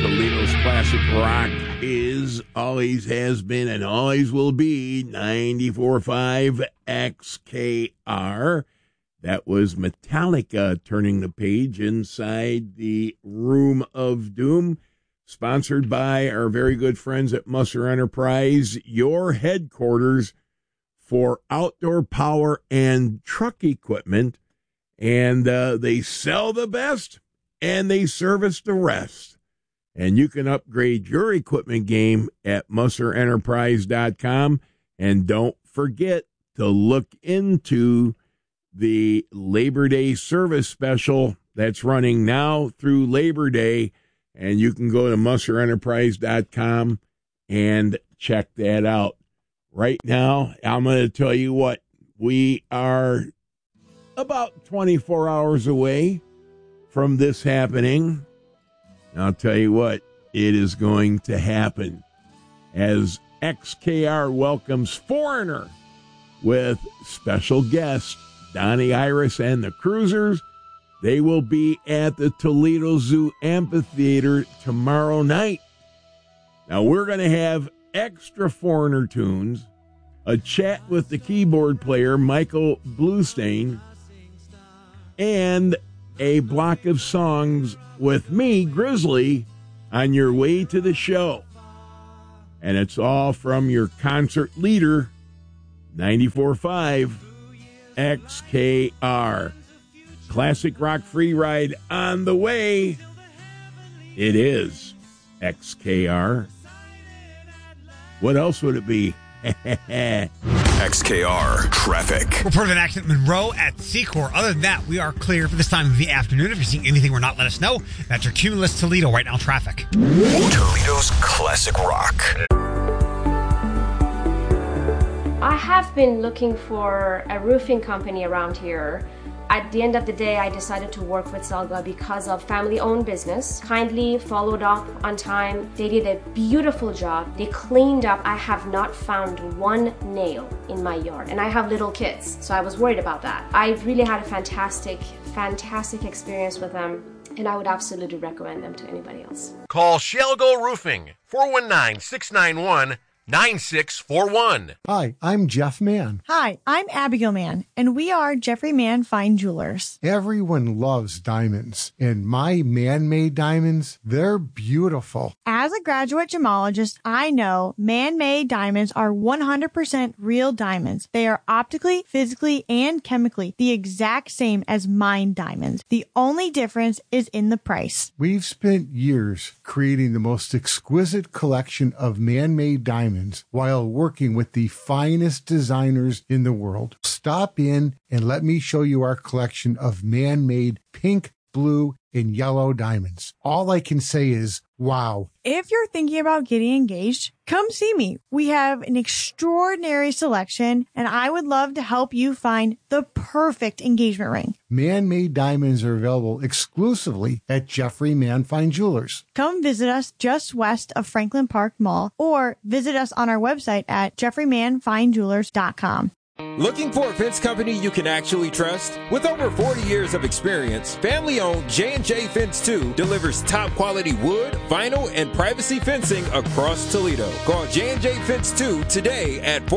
Toledo's classic rock is, always has been, and always will be 94.5 XKR. That was Metallica turning the page inside the Room of Doom, sponsored by our very good friends at Musser Enterprise, your headquarters for outdoor power and truck equipment. And they sell the best, and they service the rest. And you can upgrade your equipment game at musserenterprise.com. And don't forget to look into the Labor Day service special that's running now through Labor Day. And you can go to musserenterprise.com and check that out. Right now, I'm going to tell you what, we are about 24 hours away from this happening. And I'll tell you what, it is going to happen as XKR welcomes Foreigner with special guest Donnie Iris and the Cruisers. They will be at the Toledo Zoo Amphitheater tomorrow night. Now, we're going to have extra Foreigner tunes, a chat with the keyboard player, Michael Bluestein, and a block of songs with me, Grizzly, on your way to the show. And it's all from your concert leader, 94.5 XKR. Classic rock free ride on the way. It is XKR. What else would it be? XKR Traffic. Report of an accident at Monroe at Secor. Other than that, we are clear for this time of the afternoon. If you're seeing anything we're not, let us know. That's your Cumulus Toledo right now traffic. Toledo's classic rock. I have been looking for a roofing company around here. At the end of the day, I decided to work with Selga because of family-owned business. Kindly followed up on time. They did a beautiful job. They cleaned up. I have not found one nail in my yard. And I have little kids, so I was worried about that. I really had a fantastic experience with them, and I would absolutely recommend them to anybody else. Call Shelgo Roofing, 419-691-9641. Hi, I'm Jeff Mann. Hi, I'm Abigail Mann, and we are Jeffrey Mann Fine Jewelers. Everyone loves diamonds, and my man-made diamonds, they're beautiful. As a graduate gemologist, I know man-made diamonds are 100% real diamonds. They are optically, physically, and chemically the exact same as mined diamonds. The only difference is in the price. We've spent years creating the most exquisite collection of man-made diamonds while working with the finest designers in the world. Stop in and let me show you our collection of man-made pink, blue, and yellow diamonds. All I can say is, wow. If you're thinking about getting engaged, come see me. We have an extraordinary selection, and I would love to help you find the perfect engagement ring. Man-made diamonds are available exclusively at Jeffrey Mann Fine Jewelers. Come visit us just west of Franklin Park Mall, or visit us on our website at jeffreymannfinejewelers.com. Looking for a fence company you can actually trust? With over 40 years of experience, family-owned J&J Fence 2 delivers top-quality wood, vinyl, and privacy fencing across Toledo. Call J&J Fence 2 today at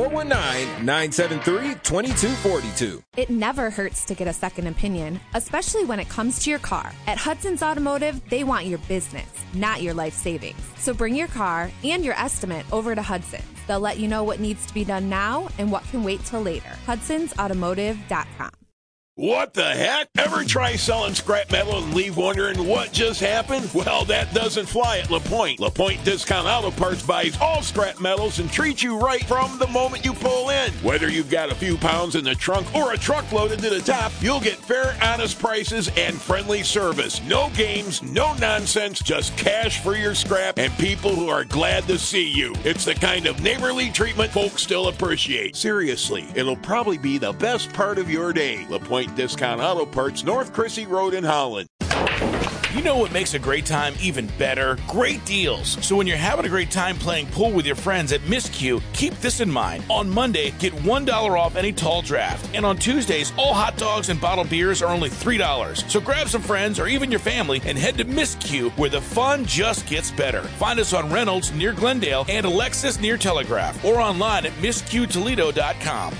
419-973-2242. It never hurts to get a second opinion, especially when it comes to your car. At Hudson's Automotive, they want your business, not your life savings. So bring your car and your estimate over to Hudson's. They'll let you know what needs to be done now and what can wait till later. Hudson'sAutomotive.com. What the heck? Ever try selling scrap metal and leave wondering what just happened? Well, that doesn't fly at LaPointe. LaPointe Discount Auto Parts buys all scrap metals and treats you right from the moment you pull in. Whether you've got a few pounds in the trunk or a truck loaded to the top, you'll get fair, honest prices and friendly service. No games, no nonsense, just cash for your scrap and people who are glad to see you. It's the kind of neighborly treatment folks still appreciate. Seriously, it'll probably be the best part of your day. LaPointe Discount Auto Parts, North Crissy Road in Holland. You know what makes a great time even better? Great deals. So when you're having a great time playing pool with your friends at Miss Q, keep this in mind. On Monday, get $1 off any tall draft. And on Tuesdays, all hot dogs and bottled beers are only $3. So grab some friends or even your family and head to Miss Q, where the fun just gets better. Find us on Reynolds near Glendale and Alexis near Telegraph, or online at MissQToledo.com.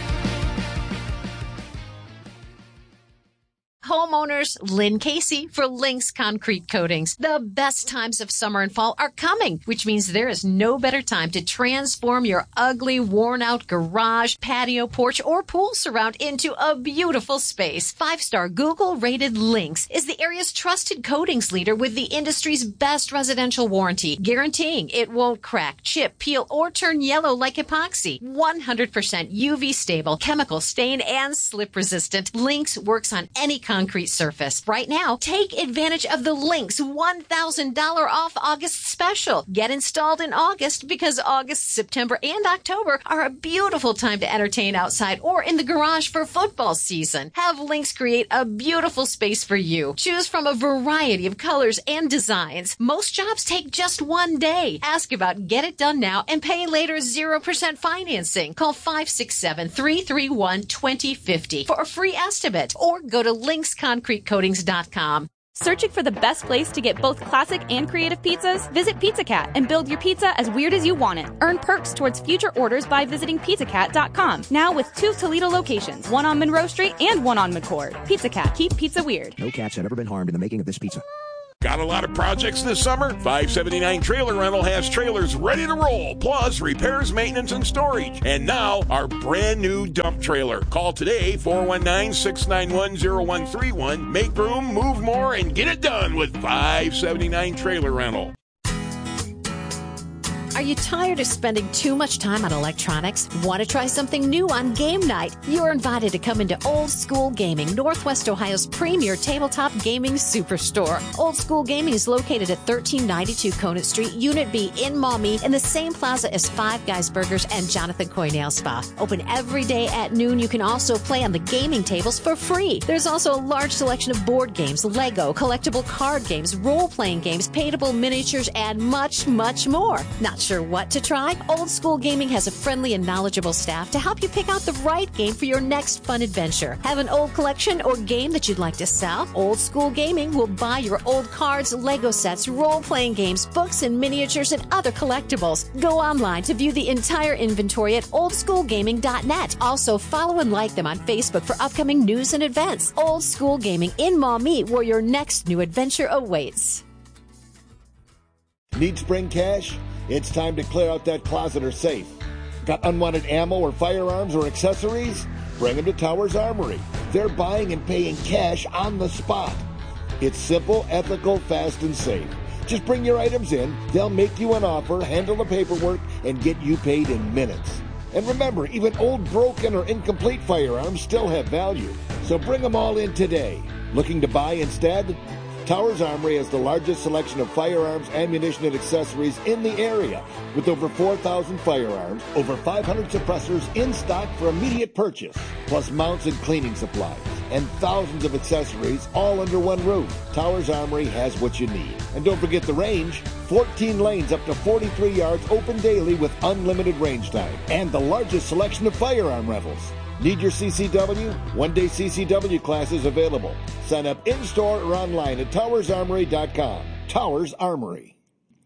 Homeowners, Lynn Casey for Lynx Concrete Coatings. The best times of summer and fall are coming, which means there is no better time to transform your ugly, worn-out garage, patio, porch, or pool surround into a beautiful space. 5-star Google-rated Lynx is the area's trusted coatings leader with the industry's best residential warranty, guaranteeing it won't crack, chip, peel, or turn yellow like epoxy. 100% UV stable, chemical stain, and slip resistant. Lynx works on any concrete surface. Right now, take advantage of the Lynx $1,000 off August special. Get installed in August because August, September, and October are a beautiful time to entertain outside or in the garage for football season. Have Lynx create a beautiful space for you. Choose from a variety of colors and designs. Most jobs take just one day. Ask about Get It Done Now and Pay Later 0% financing. Call 567-331-2050 for a free estimate or go to LynxConcreteCoatings.com. Searching for the best place to get both classic and creative pizzas? Visit Pizza Cat and build your pizza as weird as you want it. Earn perks towards future orders by visiting pizzacat.com. Now with 2 Toledo locations, one on Monroe Street and one on McCord. Pizza Cat, keep pizza weird. No cats have ever been harmed in the making of this pizza. Got a lot of projects this summer? 579 Trailer Rental has trailers ready to roll, plus repairs, maintenance, and storage. And now, our brand new dump trailer. Call today, 419-691-0131. Make room, move more, and get it done with 579 Trailer Rental. Are you tired of spending too much time on electronics? Want to try something new on game night? You're invited to come into Old School Gaming, Northwest Ohio's premier tabletop gaming superstore. Old School Gaming is located at 1392 Conant Street, Unit B in Maumee, in the same plaza as Five Guys Burgers and Jonathan Coy Nail Spa. Open every day at noon. You can also play on the gaming tables for free. There's also a large selection of board games, Lego, collectible card games, role-playing games, paintable miniatures, and much, much more. Not sure what to try? Old School Gaming has a friendly and knowledgeable staff to help you pick out the right game for your next fun adventure. Have an old collection or game that you'd like to sell? Old School Gaming will buy your old cards, Lego sets, role-playing games, books, and miniatures, and other collectibles. Go online to view the entire inventory at oldschoolgaming.net. Also, follow and like them on Facebook for upcoming news and events. Old School Gaming in Maumee, where your next new adventure awaits. Need spring cash? It's time to clear out that closet or safe. Got unwanted ammo or firearms or accessories? Bring them to Towers Armory. They're buying and paying cash on the spot. It's simple, ethical, fast, and safe. Just bring your items in, they'll make you an offer, handle the paperwork, and get you paid in minutes. And remember, even old, broken, or incomplete firearms still have value. So bring them all in today. Looking to buy instead? Towers Armory has the largest selection of firearms, ammunition, and accessories in the area, with over 4,000 firearms, over 500 suppressors in stock for immediate purchase, plus mounts and cleaning supplies, and thousands of accessories all under one roof. Towers Armory has what you need. And don't forget the range, 14 lanes up to 43 yards open daily with unlimited range time, and the largest selection of firearm rentals. Need your CCW? One-day CCW classes available. Sign up in-store or online at towersarmory.com. Towers Armory.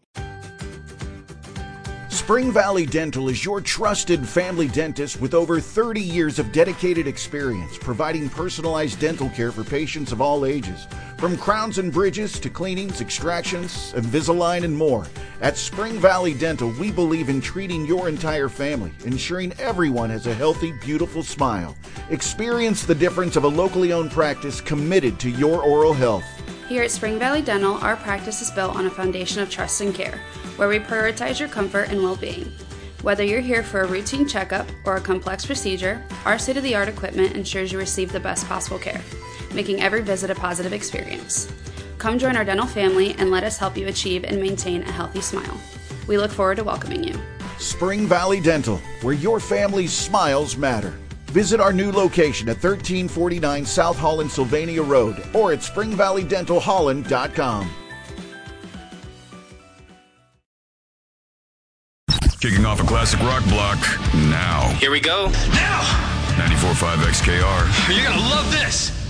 Spring Valley Dental is your trusted family dentist with over 30 years of dedicated experience providing personalized dental care for patients of all ages. From crowns and bridges to cleanings, extractions, Invisalign, and more. At Spring Valley Dental, we believe in treating your entire family, ensuring everyone has a healthy, beautiful smile. Experience the difference of a locally owned practice committed to your oral health. Here at Spring Valley Dental, our practice is built on a foundation of trust and care, where we prioritize your comfort and well-being. Whether you're here for a routine checkup or a complex procedure, our state-of-the-art equipment ensures you receive the best possible care, making every visit a positive experience. Come join our dental family and let us help you achieve and maintain a healthy smile. We look forward to welcoming you. Spring Valley Dental, where your family's smiles matter. Visit our new location at 1349 South Holland Sylvania Road or at springvalleydentalholland.com. Kicking off a classic rock block now. Here we go. Now! 94.5 XKR. You're gonna love this.